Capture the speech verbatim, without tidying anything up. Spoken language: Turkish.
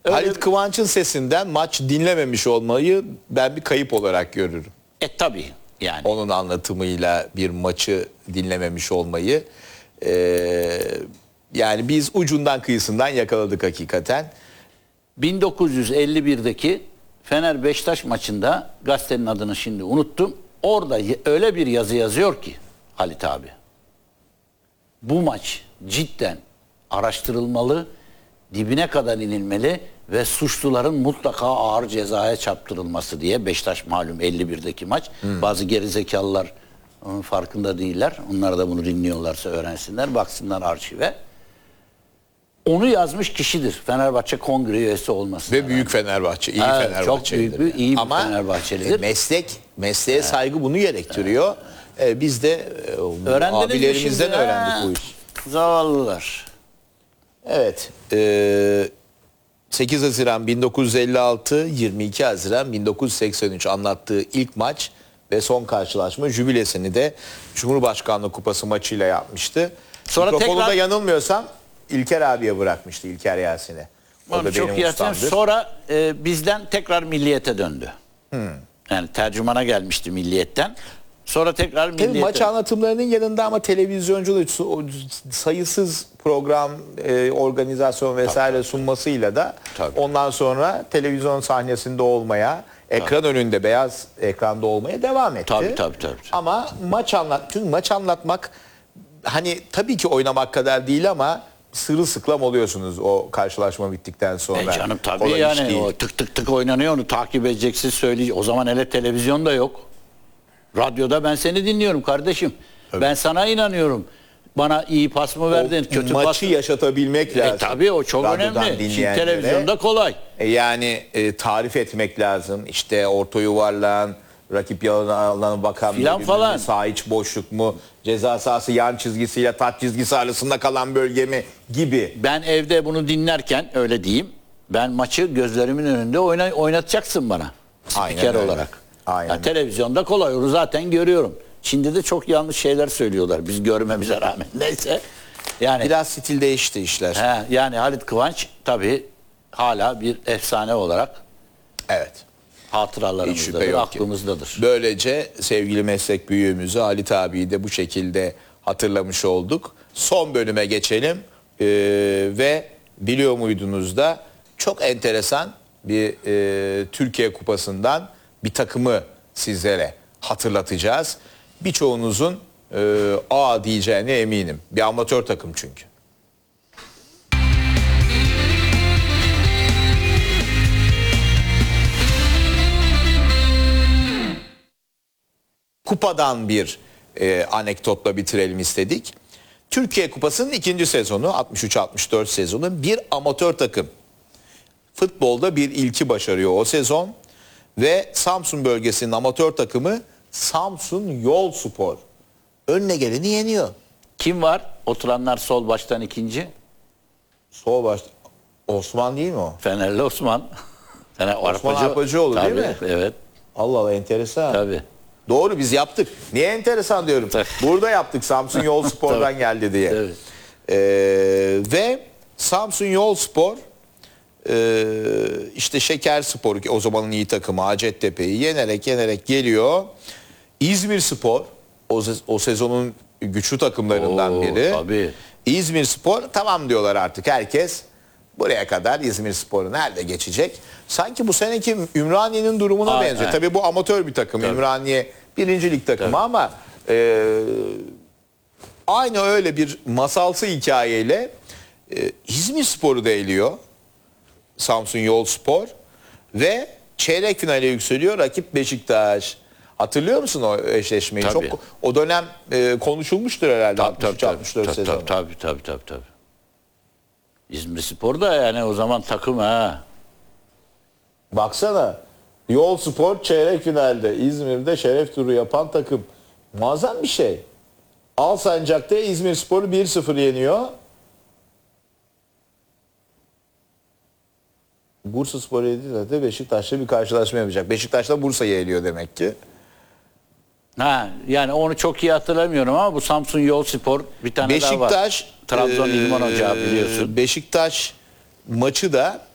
Öyle... Halit Kıvanç'ın sesinden maç dinlememiş olmayı ben bir kayıp olarak görürüm. E tabii yani. Onun anlatımıyla bir maçı dinlememiş olmayı. Ee, yani biz ucundan kıyısından yakaladık hakikaten. bin dokuz yüz elli birdeki Fener Beşiktaş maçında, gazetenin adını şimdi unuttum. Orada öyle bir yazı yazıyor ki Halit abi. Bu maç cidden araştırılmalı, dibine kadar inilmeli ve suçluların mutlaka ağır cezaya çarptırılması diye. Beşiktaş malum elli birdeki maç. Hmm. Bazı gerizekalılar onun farkında değiller. Onlar da bunu dinliyorlarsa öğrensinler, baksınlar arşive. Onu yazmış kişidir. Fenerbahçe Kongre üyesi olması. Ve büyük Fenerbahçe, iyi evet, Fenerbahçelidir. Çok büyük bir, iyi bir Ama Fenerbahçelidir. E, meslek, mesleğe evet. saygı bunu gerektiriyor. Evet. E, biz de e, abilerimizden öğrendik bu iş. Zavallılar. Evet. E, sekiz Haziran bin dokuz yüz elli altı, yirmi iki Haziran bin dokuz yüz seksen üç anlattığı ilk maç ve son karşılaşma jübilesini de Cumhurbaşkanlığı Kupası maçıyla yapmıştı. Sonra Mikrofonu tekrar... da yanılmıyorsam İlker abiye bırakmıştı, İlker Yasin'e. O da çok benim ustamdır. Sonra e, bizden tekrar Milliyet'e döndü. Hmm. Yani tercümana gelmişti Milliyet'ten. Sonra tekrar Milliyet'e. Maç anlatımlarının yanında ama televizyonculuk, sayısız program, e, organizasyon vesaire tabii, sunmasıyla da tabii. ondan sonra televizyon sahnesinde olmaya, ekran tabii. önünde, beyaz ekranda olmaya devam etti. Tabii tabii tabii. Ama maç anlat, çünkü maç anlatmak hani tabii ki oynamak kadar değil ama sırılsıklam oluyorsunuz o karşılaşma bittikten sonra. E canım tabii Olay yani o tık tık tık oynanıyor, onu takip edeceksin, söyleyeceksin. O zaman hele televizyon da yok. Radyoda ben seni dinliyorum kardeşim. Evet. Ben sana inanıyorum. Bana iyi pas mı verdin, o kötü maçı pas mı? yaşatabilmek lazım. E tabii o çok Radyodan önemli. Şimdi televizyonda kolay. E yani e, tarif etmek lazım. İşte orta yuvarlağın, rakip alanına bakan filan falan. Sağ iç boşluk mu? Ceza sahası yan çizgisiyle taç çizgisi arasında kalan bölge mi? Gibi. Ben evde bunu dinlerken öyle diyeyim. Ben maçı gözlerimin önünde oyna, oynatacaksın bana. Spiker olarak. Aynen. Yani televizyonda kolay. Onu zaten görüyorum. Çin'de de çok yanlış şeyler söylüyorlar. Biz görmemize rağmen. Neyse. Yani biraz stil değişti işler. He, yani Halit Kıvanç tabii hala bir efsane olarak. Evet. Hatıralarımızdadır, aklımızdadır. Böylece sevgili meslek büyüğümüzü Halit abiyi de bu şekilde hatırlamış olduk. Son bölüme geçelim ee, ve biliyor muydunuz da çok enteresan bir e, Türkiye Kupası'ndan bir takımı sizlere hatırlatacağız. Birçoğunuzun e, aa diyeceğine eminim. Bir amatör takım çünkü. Kupadan bir e, anekdotla bitirelim istedik. Türkiye Kupası'nın ikinci sezonu, altmış üç altmış dört sezonu, bir amatör takım. Futbolda bir ilki başarıyor o sezon ve Samsun bölgesinin amatör takımı Samsun Yolspor önüne geleni yeniyor. Kim var? Oturanlar sol baştan ikinci. Sol baş Osman değil mi o? Fenerli Osman. Fener Osman Arpacıoğlu değil mi? Evet. Allah Allah, enteresan. Tabii. Doğru, biz yaptık. Niye enteresan diyorum. Burada yaptık, Samsun Yolspor'dan geldi diye. Ee, ve Samsun Yolspor e, işte Şekerspor, o zamanın iyi takımı Hacettepe'yi yenerek yenerek geliyor. İzmirspor o, o sezonun güçlü takımlarından Oo, biri. Tabii. İzmirspor tamam diyorlar artık herkes. Buraya kadar İzmirspor'u nerede geçecek? Sanki bu seneki Ümraniye'nin durumuna Aa, benziyor. Evet. Tabii bu amatör bir takım. Tabii. Ümraniye birinci lig takımı Tabii. ama e, aynı öyle bir masalsı hikayeyle e, İzmirspor'u da eliyor. Samsun Yolspor ve çeyrek finale yükseliyor. Rakip Beşiktaş. Hatırlıyor musun o eşleşmeyi? Tabii. Çok o dönem e, konuşulmuştur herhalde. Tabii tabii tabii, tabii, tabii tabii tabii tabii tabii. İzmirspor da yani o zaman takım ha. Baksana. Yolspor çeyrek finalde İzmir'de şeref turu yapan takım. Muazzam bir şey. Alsancak'ta İzmirspor'u bir sıfır yeniyor. Bursaspor yediğinde de Beşiktaş'la bir karşılaşma yapacak. Beşiktaş'la Bursa'yı eliyor demek ki. Ha, yani onu çok iyi hatırlamıyorum ama bu Samsun Yolspor bir tane Beşiktaş, daha var. Trabzon İlman Hoca biliyorsun. Beşiktaş maçı da